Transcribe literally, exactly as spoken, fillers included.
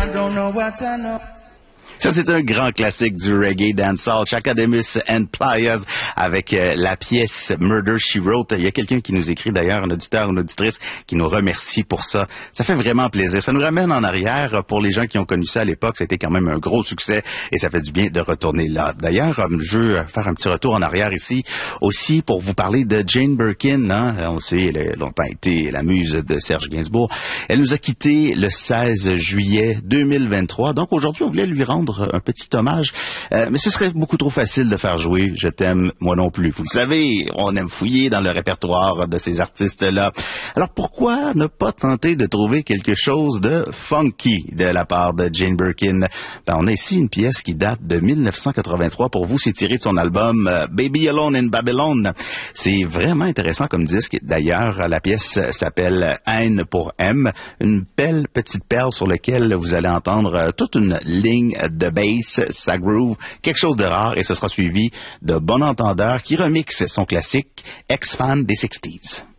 don't know what I know. Ça, c'est un grand classique du reggae dancehall, Chakademus and Pliers, avec euh, la pièce Murder, She Wrote. Il y a quelqu'un qui nous écrit d'ailleurs, un auditeur, une auditrice, qui nous remercie pour ça. Ça fait vraiment plaisir. Ça nous ramène en arrière. Pour les gens qui ont connu ça à l'époque, c'était quand même un gros succès et ça fait du bien de retourner là. D'ailleurs, je veux faire un petit retour en arrière ici, aussi pour vous parler de Jane Birkin. Hein? On sait, elle a longtemps été la muse de Serge Gainsbourg. Elle nous a quittés le seize juillet deux mille vingt-trois. Donc aujourd'hui, on voulait lui rendre un petit hommage, euh, mais ce serait beaucoup trop facile de faire jouer Je t'aime, moi non plus. Vous le savez, on aime fouiller dans le répertoire de ces artistes-là. Alors pourquoi ne pas tenter de trouver quelque chose de funky de la part de Jane Birkin? Ben, on a ici une pièce qui date de mille neuf cent quatre-vingt-trois. Pour vous, c'est tiré de son album euh, Baby Alone in Babylon. C'est vraiment intéressant comme disque. D'ailleurs, la pièce s'appelle Haine pour M, une belle petite perle sur laquelle vous allez entendre euh, toute une ligne de bass, sa groove, quelque chose de rare, et ce sera suivi de Bon Entendeur qui remixe son classique Ex-Fan des sixties.